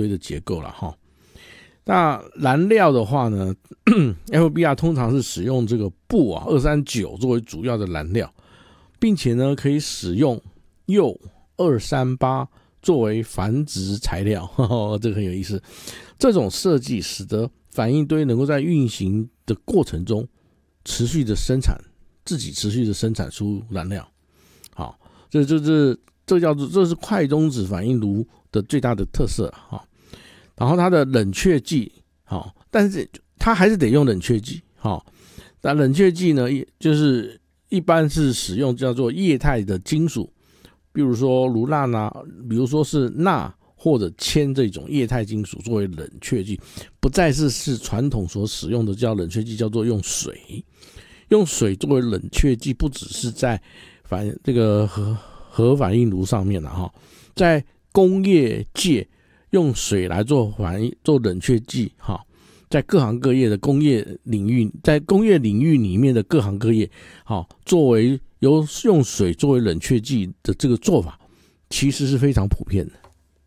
堆的结构啦那燃料的话呢FBR 通常是使用这个钚239作为主要的燃料，并且呢可以使用铀238作为繁殖材料这个很有意思。这种设计使得反应堆能够在运行的过程中持续的生产出燃料。好，这是快中子反应炉的最大的特色然后它的冷却剂但是它还是得用冷却剂那冷却剂呢就是一般是使用叫做液态的金属，比如说卢钠比如说是钠或者铅这种液态金属作为冷却剂，不再是传统所使用的叫冷却剂，叫做用水作为冷却剂，不只是在这个核反应炉上面在工业界用水来做冷却剂在各行各业的工业领域，在工业领域里面的各行各业作为用水作为冷却剂的这个做法其实是非常普遍的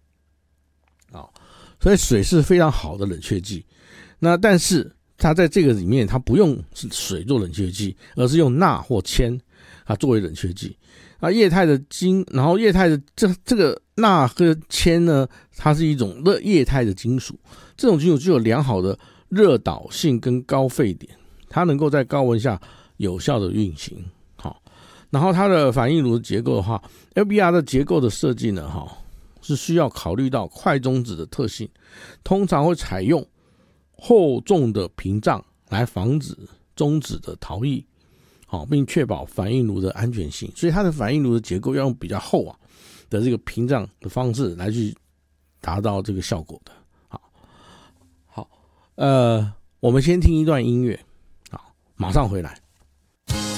所以水是非常好的冷却剂。那但是它在这个里面它不用水做冷却剂，而是用钠或铅作为冷却剂。液态的然后液态的这个钠和铅呢，它是一种液态的金属，这种金属具有良好的热导性跟高沸点，它能够在高温下有效的运行。然后它的反应炉的结构的话 FBR 的结构的设计呢是需要考虑到快中子的特性，通常会采用厚重的屏障来防止中子的逃逸并确保反应炉的安全性，所以它的反应炉的结构要用比较厚的这个屏障的方式来去达到这个效果的。好，我们先听一段音乐，马上回来。